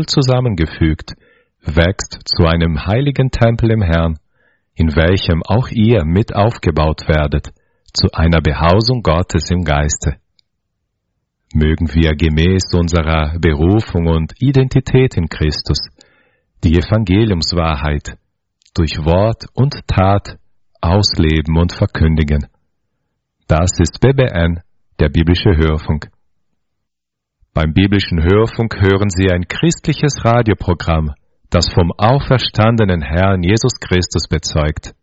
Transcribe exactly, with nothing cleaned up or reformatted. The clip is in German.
wohl zusammengefügt, wächst zu einem heiligen Tempel im Herrn, in welchem auch ihr mit aufgebaut werdet, zu einer Behausung Gottes im Geiste. Mögen wir gemäß unserer Berufung und Identität in Christus die Evangeliumswahrheit durch Wort und Tat ausleben und verkündigen. Das ist B B N, der biblische Hörfunk. Beim biblischen Hörfunk hören Sie ein christliches Radioprogramm, das vom auferstandenen Herrn Jesus Christus bezeugt.